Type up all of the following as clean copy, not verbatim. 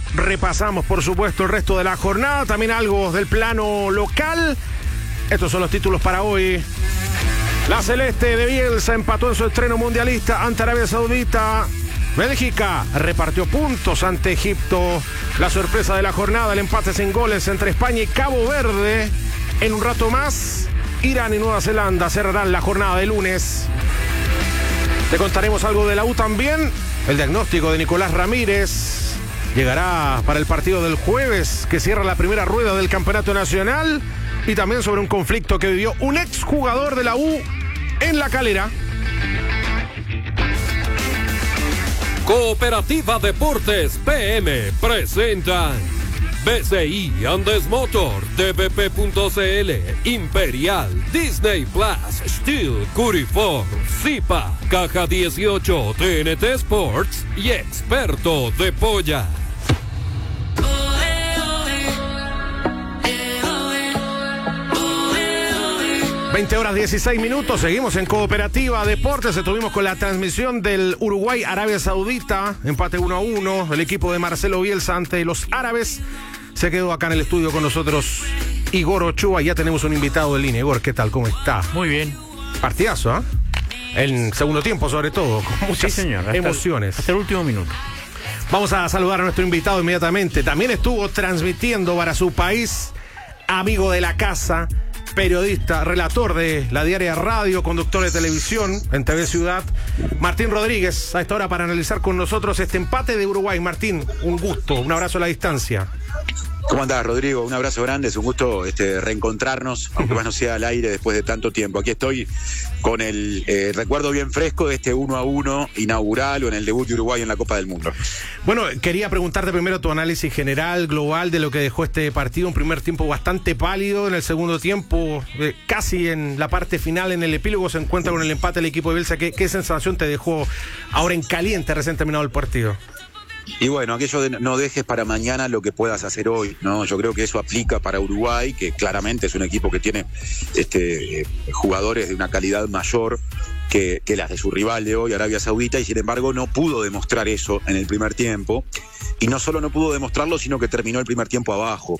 repasamos, por supuesto, el resto de la jornada, también algo del plano local. Estos son los títulos para hoy. La Celeste de Bielsa empató en su estreno mundialista ante Arabia Saudita. Bélgica repartió puntos ante Egipto. La sorpresa de la jornada, el empate sin goles entre España y Cabo Verde. En un rato más, Irán y Nueva Zelanda cerrarán la jornada de lunes. Te contaremos algo de la U también. El diagnóstico de Nicolás Ramírez llegará para el partido del jueves, que cierra la primera rueda del Campeonato Nacional. Y también sobre un conflicto que vivió un exjugador de la U en La Calera. Cooperativa Deportes PM presenta BCI Andes Motor, DBP.cl, Imperial, Disney Plus, Steel, Curifor, Zipa, Caja 18, TNT Sports y Experto de Polla. 20:16. Seguimos en Cooperativa Deportes. Estuvimos con la transmisión del Uruguay-Arabia Saudita. Empate 1-1. El equipo de Marcelo Bielsa ante los árabes. Se quedó acá en el estudio con nosotros Igor Ochoa. Ya tenemos un invitado de línea. Igor, ¿qué tal? ¿Cómo está? Muy bien. Partidazo, ¿eh? En segundo tiempo, sobre todo. Con muchas emociones. Hasta el último minuto. Vamos a saludar a nuestro invitado inmediatamente. También estuvo transmitiendo para su país, amigo de la casa, periodista, relator de la Diaria Radio, conductor de televisión en TV Ciudad, Martín Rodríguez, a esta hora para analizar con nosotros este empate de Uruguay. Martín, un gusto, un abrazo a la distancia. ¿Cómo andás, Rodrigo? Un abrazo grande, es un gusto reencontrarnos, aunque más no sea al aire después de tanto tiempo. Aquí estoy con el recuerdo bien fresco de este 1-1 inaugural o en el debut de Uruguay en la Copa del Mundo. Bueno, quería preguntarte primero tu análisis general, global, de lo que dejó este partido. Un primer tiempo bastante pálido, en el segundo tiempo, casi en la parte final, en el epílogo, se encuentra con el empate el equipo de Bielsa. ¿Qué sensación te dejó ahora en caliente, recién terminado el partido? Y bueno, aquello de no dejes para mañana lo que puedas hacer hoy, ¿no? Yo creo que eso aplica para Uruguay, que claramente es un equipo que tiene jugadores de una calidad mayor que las de su rival de hoy, Arabia Saudita, y sin embargo no pudo demostrar eso en el primer tiempo. Y no solo no pudo demostrarlo, sino que terminó el primer tiempo abajo.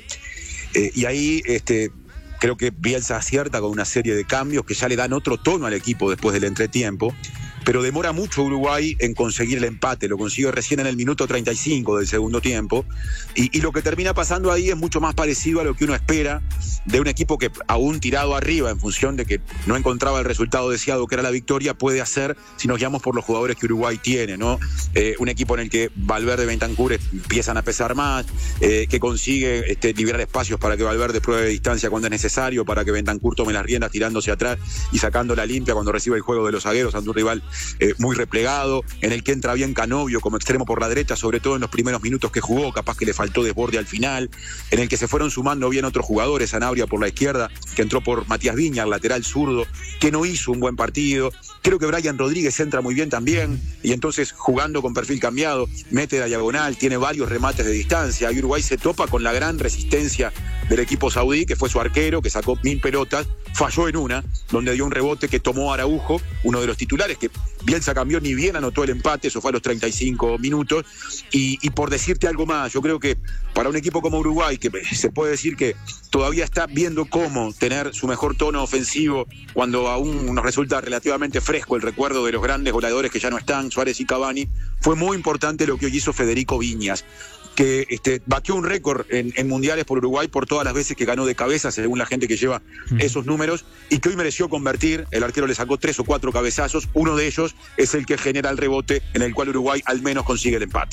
Y ahí creo que Bielsa acierta con una serie de cambios que ya le dan otro tono al equipo después del entretiempo. Pero demora mucho Uruguay en conseguir el empate, lo consigue recién en el minuto 35 del segundo tiempo, y lo que termina pasando ahí es mucho más parecido a lo que uno espera de un equipo que, aún tirado arriba en función de que no encontraba el resultado deseado, que era la victoria, puede hacer si nos guiamos por los jugadores que Uruguay tiene, ¿no? Un equipo en el que Valverde y Bentancur empiezan a pesar más, que consigue liberar espacios para que Valverde pruebe de distancia cuando es necesario, para que Bentancur tome las riendas tirándose atrás y sacando la limpia cuando recibe el juego de los zagueros ante un rival muy replegado, en el que entra bien Canovio como extremo por la derecha, sobre todo en los primeros minutos que jugó, capaz que le faltó desborde al final, en el que se fueron sumando bien otros jugadores, Sanabria por la izquierda, que entró por Matías Viña, el lateral zurdo, que no hizo un buen partido. Creo que Brian Rodríguez entra muy bien también, y entonces jugando con perfil cambiado, mete la diagonal, tiene varios remates de distancia, y Uruguay se topa con la gran resistencia del equipo saudí, que fue su arquero, que sacó 1000 pelotas, falló en una, donde dio un rebote que tomó Araujo, uno de los titulares, que Bielsa cambió, ni bien anotó el empate, eso fue a los 35 minutos, y por decirte algo más, yo creo que para un equipo como Uruguay, que se puede decir que todavía está viendo cómo tener su mejor tono ofensivo, cuando aún nos resulta relativamente fresco el recuerdo de los grandes goleadores que ya no están, Suárez y Cavani, fue muy importante lo que hoy hizo Federico Viñas, que batió un récord en mundiales por Uruguay por todas las veces que ganó de cabeza, según la gente que lleva esos números, y que hoy mereció convertir. El arquero le sacó 3 o 4 cabezazos, uno de ellos es el que genera el rebote en el cual Uruguay al menos consigue el empate.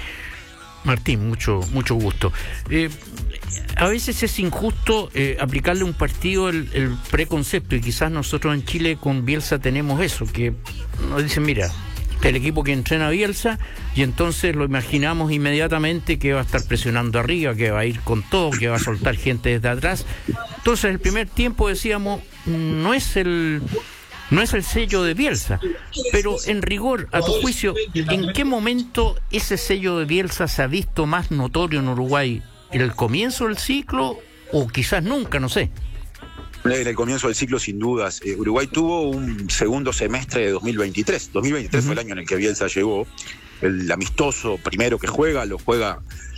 Martín, mucho gusto. A veces es injusto aplicarle a un partido el preconcepto, y quizás nosotros en Chile con Bielsa tenemos eso, que nos dicen, mira, el equipo que entrena a Bielsa, y entonces lo imaginamos inmediatamente que va a estar presionando arriba, que va a ir con todo, que va a soltar gente desde atrás. Entonces el primer tiempo decíamos, no es el sello de Bielsa, pero en rigor, a tu juicio, ¿en qué momento ese sello de Bielsa se ha visto más notorio en Uruguay? ¿En el comienzo del ciclo o quizás nunca, no sé? En el comienzo del ciclo, sin dudas. Uruguay tuvo un segundo semestre de 2023. 2023 fue el año en el que Bielsa llegó. El amistoso primero que juega, lo juega